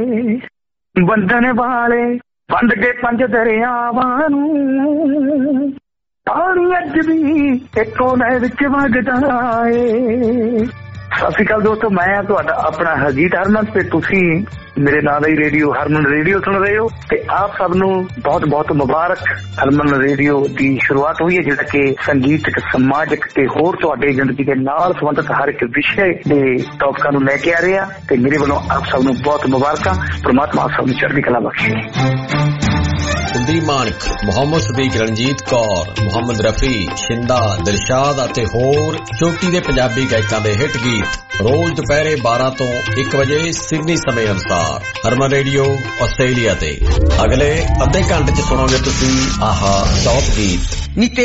ਬੰਧਨ ਵਾਲੇ ਬੰਦ ਕੇ ਪੰਜ ਦਰਿਆਵਾਂ ਨੂੰ ਪਾਣੀ ਅੱਜ ਵੀ ਇੱਕੋ ਨਹਿਰ ਵਿੱਚ ਵਗਦਾ ਏ। ਸਤਿ ਸ਼੍ਰੀ ਅਕਾਲ ਦੋਸਤੋ, ਮੈਂ ਤੁਹਾਡਾ ਆਪਣਾ ਹਰਜੀਤ ਹਰਮਨ ਤੇ ਤੁਸੀਂ ਮੇਰੇ ਨਾਂ ਦਾ ਹੀ ਰੇਡੀਓ ਹਰਮਨ ਰੇਡੀਓ ਸੁਣ ਰਹੇ ਹੋ ਤੇ ਆਪ ਸਭ ਨੂੰ ਬਹੁਤ ਬਹੁਤ ਮੁਬਾਰਕ। ਹਰਮਨ ਰੇਡੀਓ ਦੀ ਸ਼ੁਰੂਆਤ ਹੋਈ ਹੈ ਜਿਹੜਾ ਕਿ ਸੰਗੀਤਕ, ਸਮਾਜਿਕ ਤੇ ਹੋਰ ਤੁਹਾਡੇ ਜ਼ਿੰਦਗੀ ਦੇ ਨਾਲ ਸੰਬੰਧਿਤ ਹਰ ਇੱਕ ਵਿਸ਼ੇ ਦੇ ਟੌਪਿਕਾਂ ਨੂੰ ਲੈ ਕੇ ਆ ਰਿਹਾ ਤੇ ਮੇਰੇ ਵੱਲੋਂ ਆਪ ਸਭ ਨੂੰ ਬਹੁਤ ਮੁਬਾਰਕਾਂ। ਪ੍ਰਮਾਤਮਾ ਆਪ ਸਭ ਨੂੰ ਚੜ੍ਹਦੀ ਕਲਾ ਬਖਸ਼ੇ। ਕੁਲਦੀਪ ਮਾਨਕ, ਮੁਹੰਮਦ ਸਦੀਕ, ਰਣਜੀਤ ਕੌਰ, ਮੁਹੰਮਦ ਰਫੀ, ਸ਼ਿੰਦਾ, ਦਿਲਸ਼ਾਦ ਅਤੇ ਹੋਰ ਚੋਟੀ ਦੇ ਪੰਜਾਬੀ ਗਾਇਕਾਂ ਦੇ ਹਿੱਟ ਗੀਤ ਰੋਜ਼ ਦੁਪਹਿਰੇ 12 ਤੋਂ 1 ਵਜੇ ਸਿਡਨੀ ਸਮੇਂ ਅਨੁਸਾਰ ਹਰਮਨ ਰੇਡੀਓ ਆਸਟ੍ਰੇਲੀਆ ਤੇ। ਅਗਲੇ ਅੱਧੇ ਘੰਟੇ 'ਚ ਸੁਣੋਗੇ ਤੁਸੀਂ ਆਹਾ ਟੌਪ ਗੀਤ।